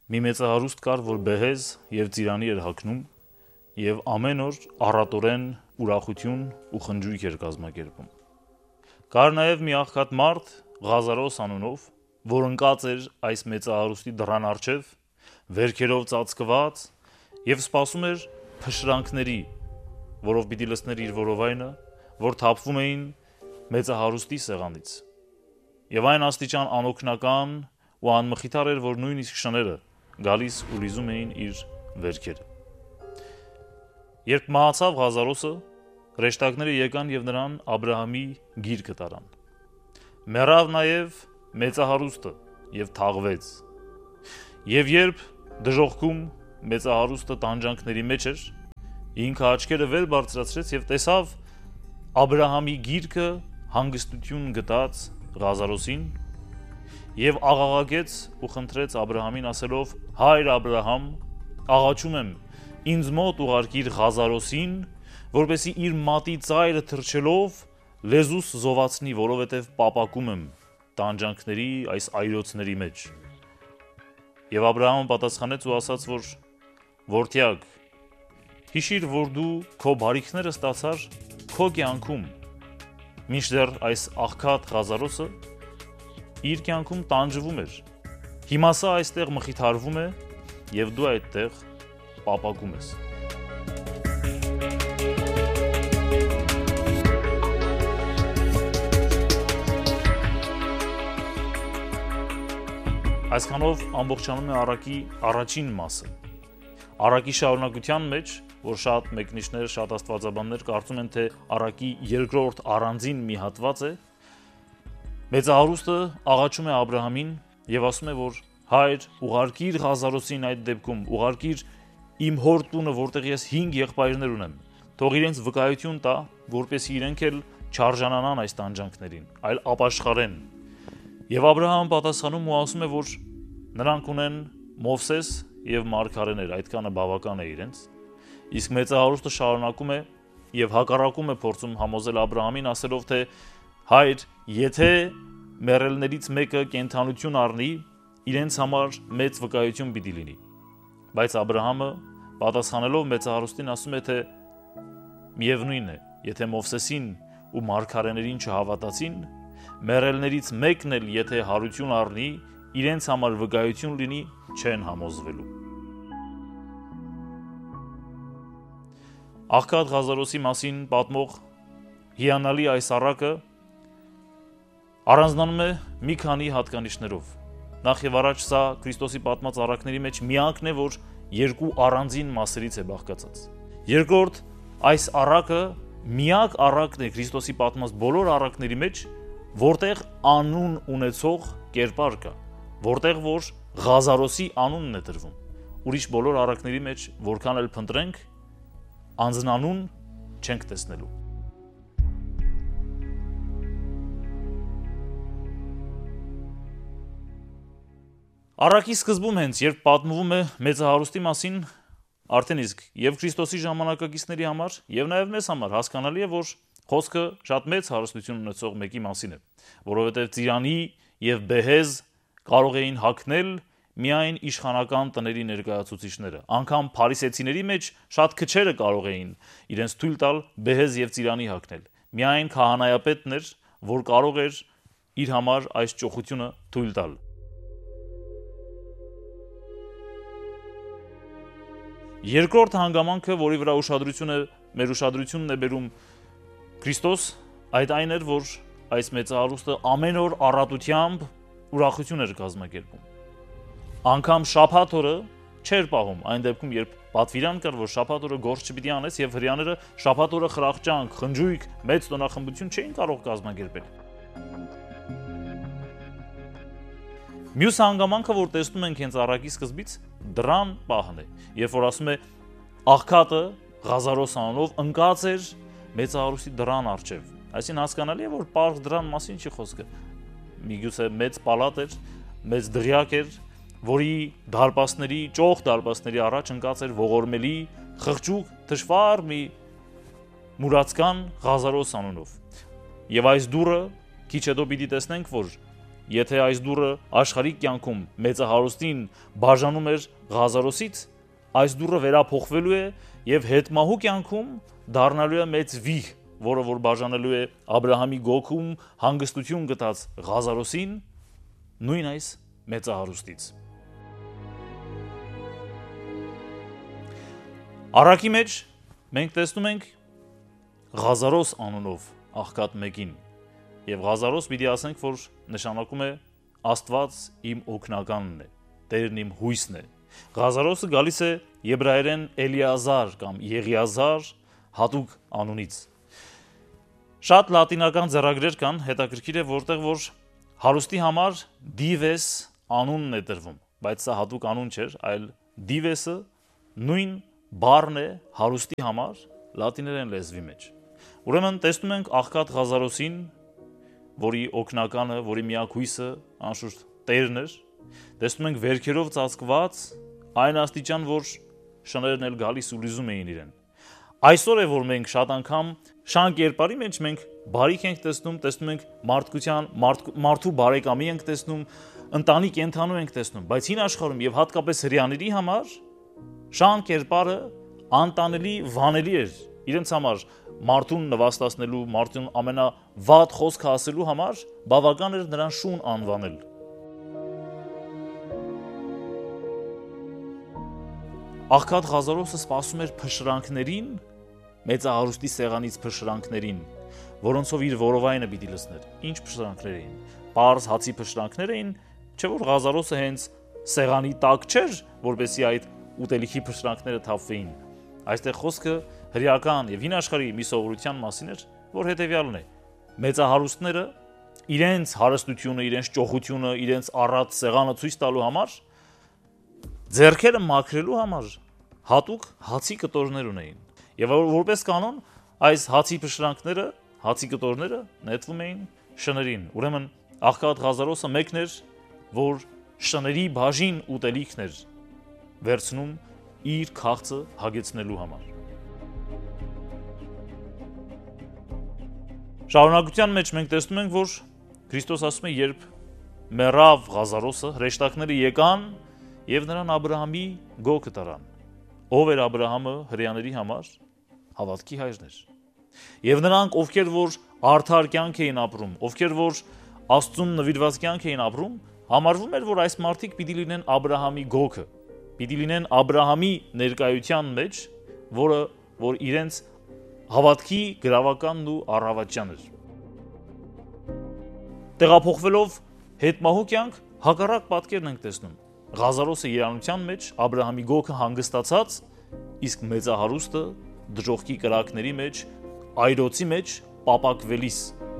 Մի մեծահարուստ կար, որ բեհեզ եւ ծիրանի էր հագնում եւ ամեն օր առատորեն ուրախություն ու խնջույք էր կազմակերպում։ Կար նաեւ մի աղքատ մարդ Ղազարոս անունով, որ ընկած էր այս մեծահարուստի դռան առջև, վերքերով ծածկված եւ սպասում էր փշրանքների, որով պիտի լցներ իր որովայնը, որ թափվում էին մեծահարուստի սեղանից։ Եվ այն աստիճան անօգնական ու անմխիթար էր, որ նույնիսկ շները գալիս ու լիզում էին իր վերքերը։ Երբ մահացավ Ղազարոսը, հրեշտակները եկան եւ նրան Աբրահամի գիրկը տարան։ Մեռավ նաեւ մեծահարուստը եւ թաղվեց։ Եվ երբ դժոխքում մեծահարուստը տանջանքների մեջ էր, ինքը աչքերը վեր բարձրացրեց եւ տեսավ Աբրահամի գիրկը հանգստություն գտած Ղազարոսին եւ աղաղակեց ու խնդրեց Աբրահամին ասելով. «Հայր Աբրահամ, աղաչում եմ, ինձ մոտ ուղարկիր Ղազարոսին, որպեսզի իր մատի ծայրը թռչելով լեզուս զովացնի, որովհետեւ պապակում եմ տանջանքների այս այրոցների մեջ»։ Եվ Աբրահամը պատասխանեց ու ասաց, որ որդյակ, հիշիր, որ դու քո բարիքները ստացար քո կյանքում, մինչդեռ այս աղքատ Ղազարոսը իր կյանքում տանջվում էր։ Հիմա սա այստեղ մխիթարվում է եւ դու այդտեղ պապակում ես։ Այսքանով ամբողջանում է առակի առաջին մասը։ Առակի շարունակության մեջ, որ շատ մեկնիչներ, շատ աստվածաբաններ կարծում են, թե առակի երկրորդ առանձին մի հատված է, մեծահարուստը աղաչում է Աբրահամին եւ ասում է, որ հայր, ուղարկիր Ղազարոսին այդ դեպքում, ուղարկիր իմ հոր տունը, որտեղ ես 5 եղբայրներ ունեմ, թող իրենց վկայություն տա, որպեսզի իրենք էլ չարժանանան այս տանջանքներին, այլ ապաշխարեն։ Եվ Աբրահամը պատասխանում ու ասում է, որ նրանք ունեն Մովսես եւ մարգարեներ, այդքանը բավական է իրենց։ Իսկ մեծահարուստը շարունակում է եւ հակառակում է փորձում համոզել Աբրահամին, ասելով, թե հայր, եթե մեռելներից մեկը կենդանություն առնի, իրենց համար մեծ վկայություն պիտի լինի։ Բայց Աբրահամը պատասխանելով մեծահարուստին ասում է, թե միևնույն է, եթե Մովսեսին ու մարգարեներին չհավատացին, մեռելներից մեկն էլ եթե հարություն առնի, իրենց համար վկայություն լինի, չեն համոզվելու։ Աղքատ Ղազարոսի մասին պատմող հիանալի այս առակը առանձնանում է մի քանի հատկանիշներով։ Նախ եւ առաջ սա Քրիստոսի պատմած առակների մեջ միակն է, որ երկու առանձին մասերից է բաղկացած։ Երկրորդ, այս առակը միակ առակն է Քրիստոսի պատմած բոլոր առակների մեջ, որտեղ անուն ունեցող կերպար կա, որտեղ որ Ղազարոսի անունն է տրվում։ Ուրիշ բոլոր առակների մեջ, որքան էլ փնտրենք, անձնանուն չենք տեսնելու։ Առակի սկզբում հենց, երբ պատմվում է մեծահարուստի մասին, արդեն իսկ եւ Քրիստոսի ժամանակակիցների համար, եւ նաեւ մեզ համար հասկանալի է, որ խոսքը շատ մեծ հարստություն ունեցող մեկի մասին է, որովհետեւ ծիրանի եւ բեհեզ կարող էին հագնել միայն իշխանական տների ներկայացուցիչները։ Անգամ փարիսեցիների մեջ շատ քչերը կարող էին իրենց թույլ տալ բեհեզ եւ ծիրանի հագնել։ Միայն քահանայապետն էր, որ կարող էր իր համար այս ճոխությունը թույլ տալ։ Երկրորդ հանգամանքը, որի վրա մեր ուշադրությունն է բերում Քրիստոս, այն էր, որ այս մեծահարուստը ամեն օր առատությամբ ուրախություն էր կազմակերպում։ Անգամ շաբաթ օրը չէր պահում, այն դեպքում, երբ պատվիրան կար, որ շաբաթ օրը գործ չպիտի անես եւ հրեաները շաբաթ օրը խրախճանք, խնջույք, մեծ տոնախմբություն չէին կարող կազմակերպել։ Մյուս հանգամանքը, որ տեսնում ենք հենց առակի սկզբից, դրան պահն է, երբ որ ասում է աղքատը Ղազարոս անունով ընկած էր մեծահարուստի դռան առջև։ Այսինքն հասկանալի է, որ պարզ դռան մասին չի խոսքը։ Միգուցե մեծ պալատ էր, մեծ դղյակ էր, որի դարպասների, ճոխ դարպասների առաջ ընկած էր ողորմելի, խղճուկ, թշվառ մի մուրացկան Ղազարոս անունով։ Եվ այս դուռը քիչ հետո պիտի տեսնենք, որ եթե այս դուռը աշխարհիկ կյանքում մեծահարուստին բաժանում էր Ղազարոսից, այս դուռը վերափոխվելու է եւ հետմահու կյանքում դառնալու է մեծ վիհ, որը որ բաժանելու է Աբրահամի գոգում հանգստություն գտած Ղազարոսին նույն այս մեծահարուստից։ Առակի մեջ մենք տեսնում ենք Ղազարոս անունով աղքատ մեկին, եւ Ղազարոս պիտի ասենք, որ նշանակում է Աստված իմ օգնականն է, Տերն իմ հույսն է։ Ղազարոսը գալիս է եբրայերեն Էլիազար կամ Եղիազար հատուկ անունից։ Շատ լատինական ձեռագրեր կան, հետաքրքիր է, որտեղ որ հարուստի համար Դիվես անունն է տրվում, բայց սա հատուկ անուն չէր, այլ Դիվեսը նույն բառն է հարուստի համար լատիներեն լեզվի մեջ։ Ուրեմն տեսնում ենք աղքատ Ղազարոսին, որի օգնականը, որի միակ հույսը անշուշտ Տերն էր, տեսնում ենք վերքերով ծածկված այն աստիճան, որ շներն էլ գալիս ու լիզում էին իրեն։ Այսօր է, որ մենք շատ անգամ շան կերպարի մեջ մենք բարիք ենք տեսնում ենք մարդու բարեկամի ենք տեսնում, ընտանի կենդանու ենք տեսնում, բայց հին աշխարհում եւ հատկապես հրեաների համար շան կերպարը անտանելի վանելի էր իրենց համար, մարդուն նվաստացնելու, մարդուն ամենավատ խոսքը ասելու համար բավական էր նրան շուն անվանել։ Աղքատ Ղազարոսը սպասում էր փշրանքներին, մեծահարուստի սեղանից փշրանքներին, որոնցով իր որովայնը պիտի լցներ։ Ինչ փշրանքներ էին։ Պարզ հացի փշրանքներ էին, չէ՞ որ Ղազարոսը հենց սեղանի տակ չէր, որպեսզի այդ ուտելիքի փշրանքները թափվեին։ Այստեղ խոսքը հրեական եւ հին աշխարհի մի սովորության մասին էր, որ հետեւյալն է. մեծահարուստները իրենց հարստությունը, իրենց ճոխությունը, իրենց առած սեղանը ցույց տալու համար, ձեռքերը մաքրելու համար հատուկ հացի կտորներ ունեին։ Եվ որպես կանոն, այս հացի փշրանքները, հացի կտորները նետվում էին շներին։ Ուրեմն աղքատ Ղազարոսը մեկն էր, որ շների բաժին ուտելիքն էր վերցնում իր քաղցը հագեցնելու համար։ Շարունակության մեջ մենք տեսնում ենք, որ Քրիստոս ասում է, երբ մեռավ Ղազարոսը, հրեշտակները եկան եւ նրան Աբրահամի գոգը տարան։ Ով էր Աբրահամը հրեաների համար? Հավատքի հայրն էր։ Եվ նրանք, ովքեր որ արդար կյանք էին ապրում, ովքեր որ Աստծուն նվիրված կյանք էին ապրում, համարվում էր, որ այս մարդիկ պիտի լինեն Աբրահամի գոգը, պիտի լինեն Աբրահամի ներկայության մեջ, որ իրենց հավատքի գրավականն ու առավատյան էր։ Տեղափոխվելով հետմահու կյանք, հակառակ պատկերն ենք տեսնում։ Ղազարոսը երանության մեջ, Աբրահամի գոգը հանգստացած, իսկ մեծահարուստը դժոխքի կրակների մեջ, այրոցի մեջ պապակվելիս։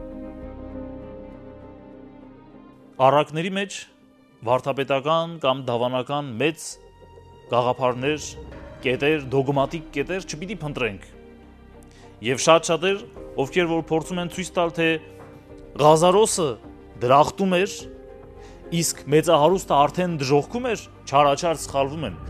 Առակների մեջ վարդապետական կամ դավանական մեծ գաղափարներ, կետեր, դոգմատիկ կետեր չպիտի փնտրենք։ Եվ շատ-շատեր, ովքեր որ փորձում են ցույց տալ, թե Ղազարոսը դրախտում էր, իսկ մեծահարուստը արդեն դժոխքում էր, չարաչար սխալվում են։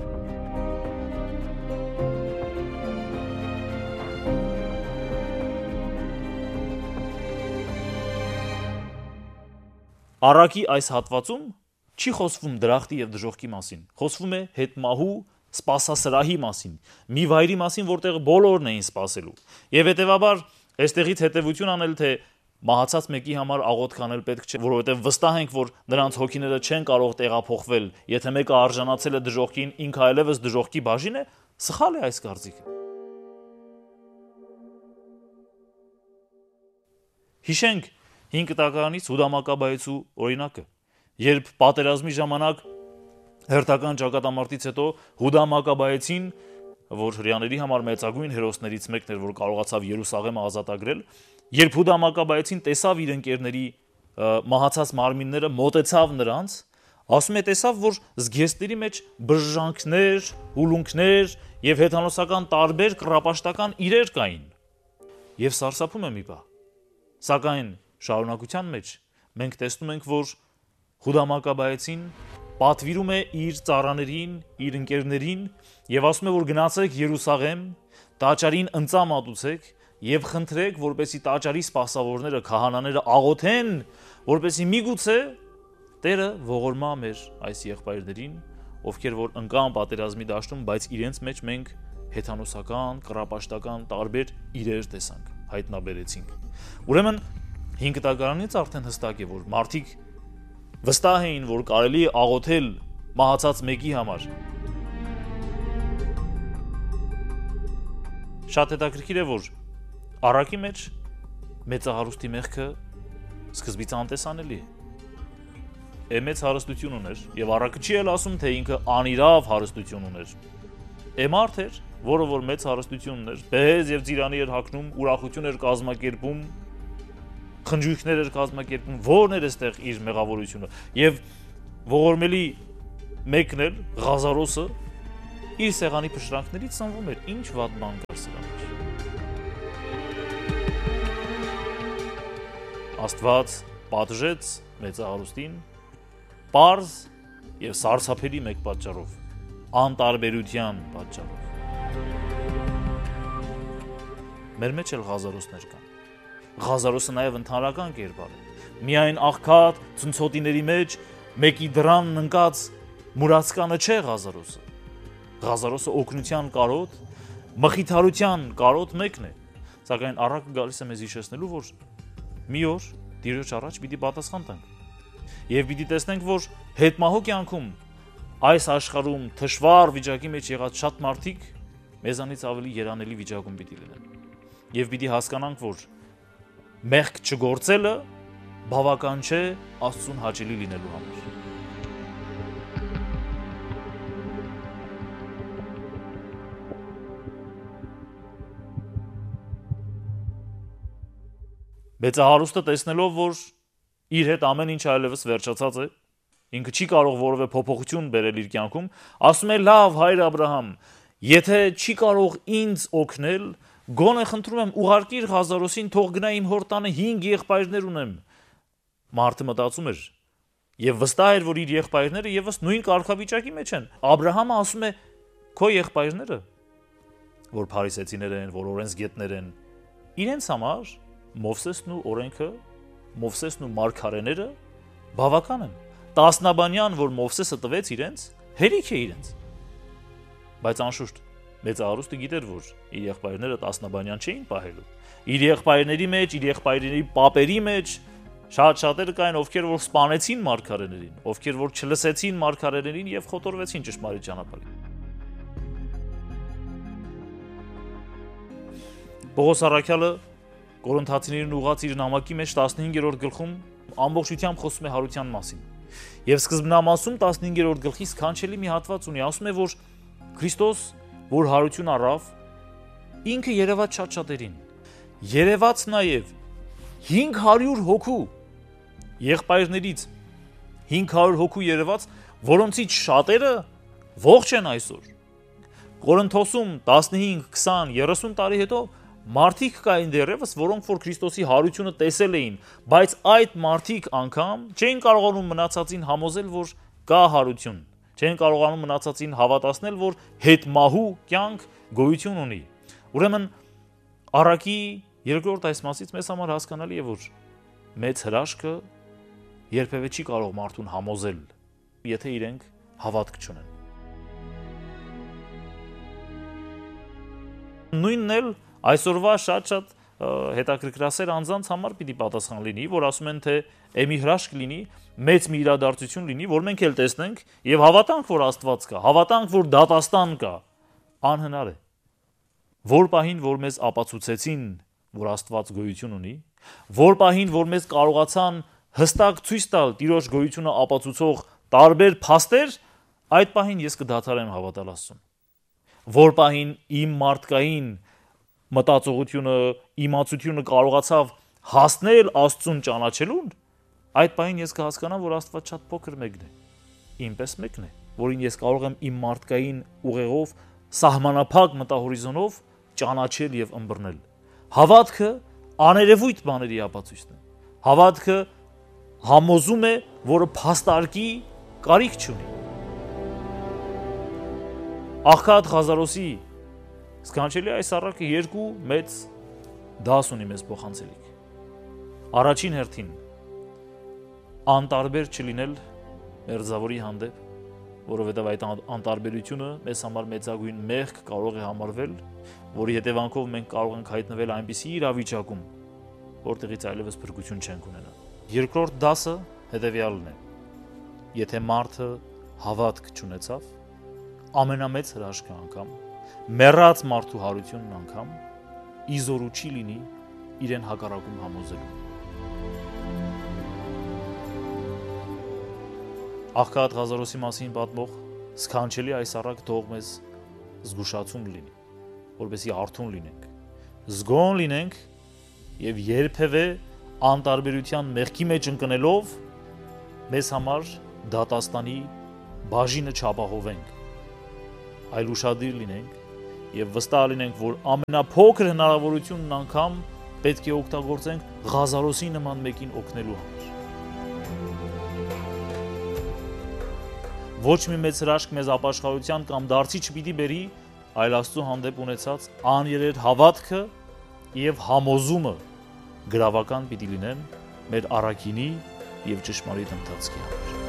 Առակի այս հատվածում չի խոսվում դրախտի եւ դժոխքի մասին, խոսվում է հետմահու սպասասրահի մասին, մի վայրի մասին, որտեղ բոլորն էին սպասելու։ Եվ հետեւաբար, այստեղից հետևություն անել, թե մահացած մեկի համար աղոթք անել պետք չէ, որովհետեւ վստահ ենք, որ նրանց հոգիները չեն կարող տեղափոխվել, եթե մեկը արժանացել է դժոխքին, ինքը այլևս դժոխքի բաժին է, սխալ է այս կարծիքը։ Հիշենք 5 տականից Հուդա Մակաբայեցու օրինակը, երբ պատերազմի ժամանակ հերթական ճակատամարտից հետո Հուդա Մակաբայեցին, որ հրեաների համար մեծագույն հերոսներից մեկն էր, որ կարողացավ Երուսաղեմը ազատագրել, երբ Հուդա Մակաբայեցին տեսավ իր ընկերների մահացած մարմինները, մոտեցավ նրանց, ասում է, տեսավ, որ զգեստների մեջ բժժանքներ, հուլունքներ եւ հեթանոսական տարբեր կռապաշտական իրեր կային։ Եվ սարսափում է մի բան։ Սակայն շարունակության մեջ մենք տեսնում ենք, որ Հուդա Մակաբայեցին պատվիրում է իր ծառաներին, իր ընկերներին եւ ասում է, որ գնացեք Երուսաղեմ, տաճարին ընծա մատուցեք եւ խնդրեք, որպեսզի տաճարի սպասավորները, քահանաները աղոթեն, որպեսզի միգուցե Տերը ողորմա մեր այս եղբայրներին, ովքեր որ ընկան պատերազմի դաշտում, բայց իրենց մեջ մենք հեթանոսական, կռապաշտական տարբեր իրեր տեսանք, հայտնաբերեցինք։ Ուրեմն 5 տակարանից արդեն հստակ է, որ մարդիկ վստահ էին, որ կարելի է աղոթել մահացած մեկի համար։ Շատ հետաքրքիր է, որ առակի մեջ մեծահարուստի մեղքը սկզբից անտեսանելի է։ Մեծ հարստություն ուներ, եւ առակը չի էլ ասում, թե ինքը անիրավ հարստություն ուներ։ Մարդ էր, որը որ մեծ հարստություն ուներ, բեհեզ եւ ծիրանի էր հագնում, ուրախություն էր կազմակերպում, խնջույքներ էր կազմակերպում, որն էր այստեղ իր մեղավորությունը։ Եվ ողորմելի մեկն էլ Ղազարոսը իր սեղանի փշրանքներից ծնվում էր, ինչ վատ բան կար սրա մեջ։ Աստված պատժեց մեծահարուստին պարզ եւ սարսափելի մեկ պատճառով, անտարբերության պատճառով։ Մեր մեջ էլ Ղազարոսներ կան։ Ղազարոսը նաեւ ընդհանրական կերպար է։ Միայն աղքատ ցնցոտիների մեջ մեկի դրանն ընկած մուրացկանը չէ Ղազարոսը։ Ղազարոսը օգնության կարոտ, մխիթարության կարոտ մեկն է։ Սակայն առակը գալիս է մեզ հիշեցնելու, որ մի օր Տիրոջ առաջ պիտի պատասխան տանք։ Եվ պիտի տեսնենք, որ հետմահու կյանքում այս աշխարհում թշվառ վիճակի մեջ եղած շատ մարդիկ մեզանից ավելի երանելի վիճակում պիտի լինեն։ Եվ պիտի հասկանանք, որ մեղք չգործելը բավական չէ Աստծուն հաճելի լինելու համար։ Մեծահարուստը տեսնելով, որ իր հետ ամեն ինչ այլևս վերջացած է, ինքը չի կարող որևէ փոփոխություն բերել իր կյանքում, ասում է. «Լավ, հայր Աբ รา համ, եթե չի կարող ինձ օգնել, գոնե խնդրում եմ ուղարկիր Ղազարոսին, թող գնա իմ հոր տանը 5 եղբայրներ ունեմ»։ Մարդը մտածում էր եւ վստահ էր, որ իր եղբայրները եւս նույն կարգավիճակի մեջ են։ Աբ รา համը ասում է. «Քո եղբայրները, որ փարիսեցիներ են, որ օրենսգետներ են, իրենց համար Մովսեսն ու օրենքը, Մովսեսն ու մարգարեները բավական են։ Տասնաբանյան, որ Մովսեսը տվեց իրենց, հերիք է իրենց»։ Բայց անշուշտ մեծահարուստը գիտեր, որ իր եղբայրները տասնաբանյան չէին պահելու։ Իր եղբայրների մեջ, իր եղբայրների պապերի մեջ շատ-շատերը կային, ովքեր որ սպանեցին մարգարեներին, ովքեր որ չլսեցին մարգարեներին եւ խոտորվեցին ճշմարիտ ճանապարհին։ Պողոս առաքյալը Կորինթացիներին ուղղած իր նամակի մեջ 15-րդ գլխում ամբողջությամբ խոսում է հարության մասին։ Եվ սկզբնամասում 15-րդ գլխի սքանչելի մի հատված ունի, ասում է, որ Քրիստոս, որ հարություն առավ, ինքը երևաց շատ-շատերին։ Երևաց նաև 500 հոգու եղբայրներից 500 հոգու երևաց, որոնցից շատերը ողջ են այսօր։ Կորինթոսում 15, 20, 30 տարի հետո մարդիկ կային դեռևս, որոնք որ Քրիստոսի հարությունը տեսել էին, բայց այդ մարդիկ անգամ չէին կարողանում մնացածին համոզել, որ կա հարություն, չէին կարողանում մնացածին հավատացնել, որ հետմահու կյանք գոյություն ունի։ Ուրեմն առակի երկրորդ այս մասից մեզ համար հասկանալի է, որ մեծ հրաշքը երբևէ չի կարող մարդուն համոզել, եթե իրենք հավատք չունեն։ Նույնն էլ այսօրվա շատ հետաքրքրասեր անձանց համար պիտի պատասխան լինի, որ ասում են, թե մի հրաշք լինի, մեծ մի իրադարձություն լինի, որ մենք էլ տեսնենք եւ հավատանք, որ Աստված կա, հավատանք, որ դատաստան կա, անհնար է։ Որ պահին, որ մեզ ապացուցեցին, որ Աստված գոյություն ունի, որ պահին, որ մեզ կարողացան հստակ ցույց տալ Տիրոջ գոյությունը ապացուցող տարբեր փաստեր, այդ պահին ես կդադարեմ հավատալ Աստծուն։ Որ պահին իմ մարդկային մտածողությունը, իմացությունը կարողացավ հասնել Աստծուն ճանաչելուն, այդ պահին ես կհասկանամ, որ Աստված շատ փոքր մեկն է, ինպես մեկն է, որին ես կարող եմ իմ մարդկային ուղեղով, սահմանափակ մտահորիզոնով ճանաչել եւ ըմբռնել։ Հավատքը աներևույթ բաների ապացույցն է։ Հավատքը համոզում է, որը փաստարկի կարիք չունի։ Աղքատ Ղազարոսի սքանչելի այս առակը երկու մեծ դաս ունի մեզ փոխանցելիք։ Առաջին հերթին անտարբեր չլինել մերձավորի հանդեպ, որովհետև այդ անտարբերությունը մեզ համար մեծագույն մեղք կարող է համարվել, որի հետևանքով մենք կարող ենք հայտնվել այնպիսի իրավիճակում, որտեղից այլևս փրկություն չենք ունենա։ Երկրորդ դասը հետևյալն է. եթե մարդը հավատք չունեցավ, ամենամեծ հրաշքը անգամ, մեռած մարդու հարությունն անգամ իզորու չի լինի իրեն հակառակում համոզելու։ Աղքատ Ղազարոսի մասին պատմող սքանչելի այս առակ թող մեզ զգուշացում լինի, որպեսզի արթուն լինենք, զգոն լինենք եւ երբևէ անտարբերության մեղքի մեջ ընկնելով մեզ համար դատաստանի բաժինը չապահովենք, այլ ուշադիր լինենք եւ վստահ լինենք, որ ամենափոքր հնարավորությունն անգամ պետք է օգտագործենք Ղազարոսի նման մեկին օգնելու համար։ Ոչ մի մեծ հրաշք մեզ ապաշխարության կամ դարձի չպիտի բերի, այլ Աստծո հանդեպ ունեցած աներետ հավատքը եւ համոզումը գրավական պիտի լինեն մեր առաքինի եւ ճշմարիտ ընթացքի համար։